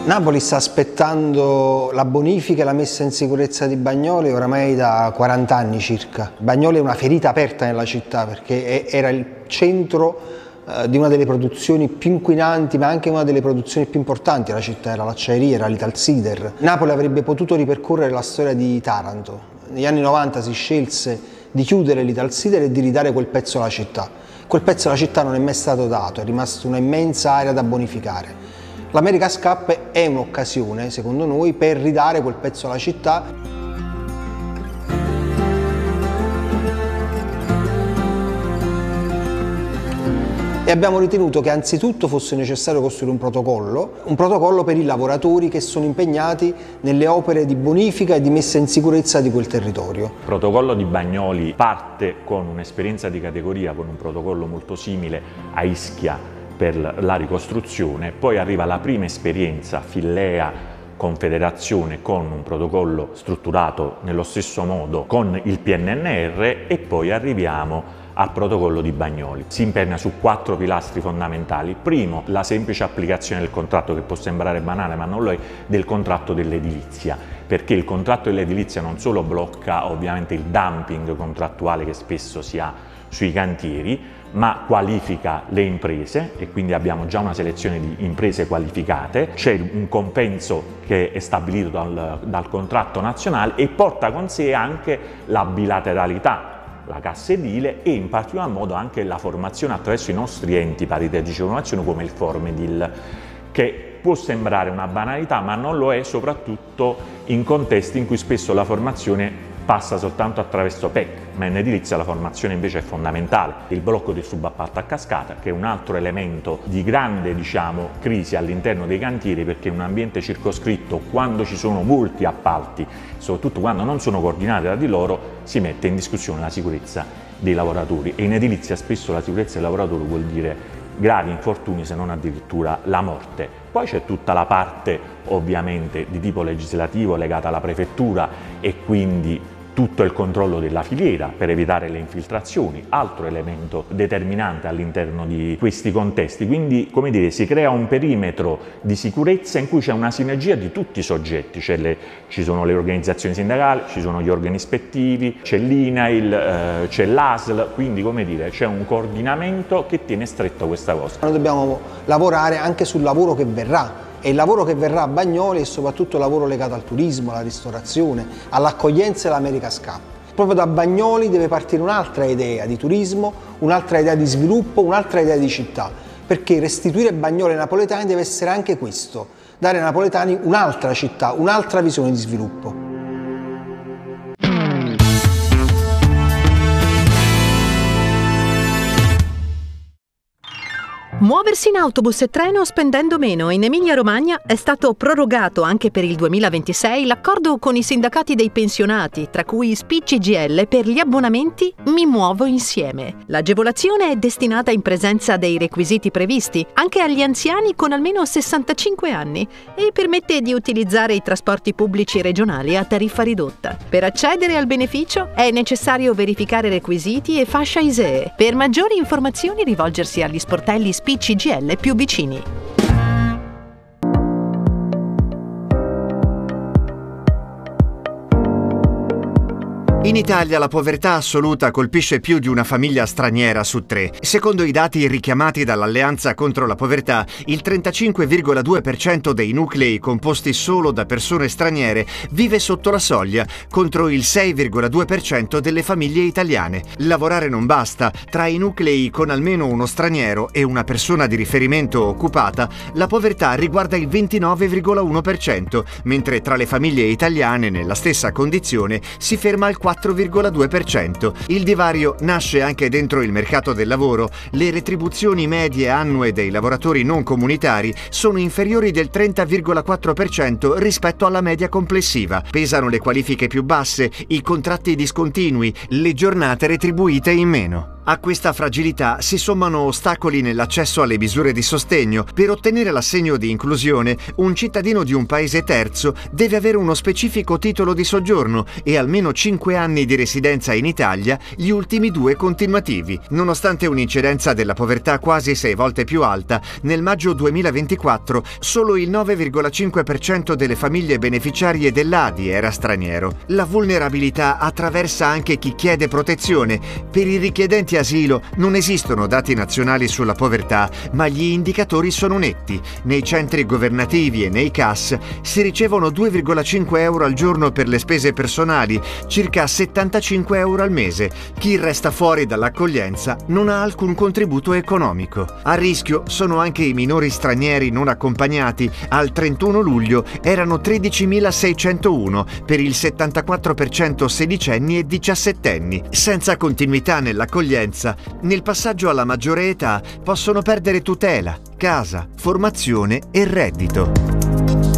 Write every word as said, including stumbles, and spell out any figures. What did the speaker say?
Napoli sta aspettando la bonifica e la messa in sicurezza di Bagnoli oramai da quaranta anni circa. Bagnoli è una ferita aperta nella città perché era il centro eh, di una delle produzioni più inquinanti, ma anche una delle produzioni più importanti della città, era l'acciaieria, era l'Italsider. Napoli avrebbe potuto ripercorrere la storia di Taranto. Negli anni novanta si scelse di chiudere l'Italsider e di ridare quel pezzo alla città. Quel pezzo alla città non è mai stato dato, è rimasta una immensa area da bonificare. L'America's Cup è un'occasione, secondo noi, per ridare quel pezzo alla città. E abbiamo ritenuto che anzitutto fosse necessario costruire un protocollo, un protocollo per i lavoratori che sono impegnati nelle opere di bonifica e di messa in sicurezza di quel territorio. Il protocollo di Bagnoli parte con un'esperienza di categoria, con un protocollo molto simile a Ischia per la ricostruzione, poi arriva la prima esperienza Fillea Confederazione con un protocollo strutturato nello stesso modo con il P N N R e poi arriviamo al protocollo di Bagnoli. Si impernia su quattro pilastri fondamentali. Primo, la semplice applicazione del contratto, che può sembrare banale ma non lo è, del contratto dell'edilizia, perché il contratto dell'edilizia non solo blocca ovviamente il dumping contrattuale che spesso si ha sui cantieri, ma qualifica le imprese e quindi abbiamo già una selezione di imprese qualificate, c'è un compenso che è stabilito dal, dal contratto nazionale e porta con sé anche la bilateralità, la cassa edile e in particolar modo anche la formazione attraverso i nostri enti paritetici di formazione come il Formedil, che può sembrare una banalità ma non lo è, soprattutto in contesti in cui spesso la formazione passa soltanto attraverso P E C, ma in edilizia la formazione invece è fondamentale. Il blocco del subappalto a cascata, che è un altro elemento di grande, diciamo, crisi all'interno dei cantieri, perché in un ambiente circoscritto, quando ci sono molti appalti, soprattutto quando non sono coordinati tra di loro, si mette in discussione la sicurezza dei lavoratori e in edilizia spesso la sicurezza dei lavoratori vuol dire gravi infortuni, se non addirittura la morte. Poi c'è tutta la parte ovviamente di tipo legislativo legata alla prefettura e quindi tutto il controllo della filiera per evitare le infiltrazioni, altro elemento determinante all'interno di questi contesti. Quindi, come dire, si crea un perimetro di sicurezza in cui c'è una sinergia di tutti i soggetti, le, ci sono le organizzazioni sindacali, ci sono gli organi ispettivi, c'è l'I N A I L, eh, c'è l'A S L, quindi come dire c'è un coordinamento che tiene stretto questa cosa. Noi dobbiamo lavorare anche sul lavoro che verrà. E il lavoro che verrà a Bagnoli è soprattutto il lavoro legato al turismo, alla ristorazione, all'accoglienza e all'America's Cup. Proprio da Bagnoli deve partire un'altra idea di turismo, un'altra idea di sviluppo, un'altra idea di città, perché restituire Bagnoli ai napoletani deve essere anche questo, dare ai napoletani un'altra città, un'altra visione di sviluppo. Muoversi in autobus e treno spendendo meno. In Emilia-Romagna è stato prorogato anche per il duemilaventisei l'accordo con i sindacati dei pensionati, tra cui S P I C G I L, per gli abbonamenti Mi Muovo Insieme. L'agevolazione è destinata in presenza dei requisiti previsti anche agli anziani con almeno sessantacinque anni e permette di utilizzare i trasporti pubblici regionali a tariffa ridotta. Per accedere al beneficio è necessario verificare requisiti e fascia I S E E. Per maggiori informazioni rivolgersi agli sportelli S P I C G I L più vicini. In Italia la povertà assoluta colpisce più di una famiglia straniera su tre. Secondo i dati richiamati dall'Alleanza contro la povertà, il trentacinque virgola due per cento dei nuclei composti solo da persone straniere vive sotto la soglia, contro il sei virgola due per cento delle famiglie italiane. Lavorare non basta. Tra i nuclei con almeno uno straniero e una persona di riferimento occupata, la povertà riguarda il ventinove virgola uno per cento, mentre tra le famiglie italiane nella stessa condizione si ferma al quattro virgola due per cento. Il divario nasce anche dentro il mercato del lavoro. Le retribuzioni medie annue dei lavoratori non comunitari sono inferiori del trenta virgola quattro per cento rispetto alla media complessiva. Pesano le qualifiche più basse, i contratti discontinui, le giornate retribuite in meno. A questa fragilità si sommano ostacoli nell'accesso alle misure di sostegno. Per ottenere l'assegno di inclusione, un cittadino di un paese terzo deve avere uno specifico titolo di soggiorno e almeno cinque anni di residenza in Italia, gli ultimi due continuativi. Nonostante un'incidenza della povertà quasi sei volte più alta, nel maggio duemilaventiquattro solo il nove virgola cinque per cento delle famiglie beneficiarie dell'A D I era straniero. La vulnerabilità attraversa anche chi chiede protezione. Per i richiedenti asilo non esistono dati nazionali sulla povertà, ma gli indicatori sono netti. Nei centri governativi e nei C A S si ricevono due virgola cinque euro al giorno per le spese personali, circa settantacinque euro al mese. Chi resta fuori dall'accoglienza non ha alcun contributo economico. A rischio sono anche i minori stranieri non accompagnati. Al trentuno luglio erano tredicimilaseicentouno, per il settantaquattro per cento sedicenni e diciassettenni. Senza continuità nell'accoglienza, nel passaggio alla maggiore età possono perdere tutela, casa, formazione e reddito.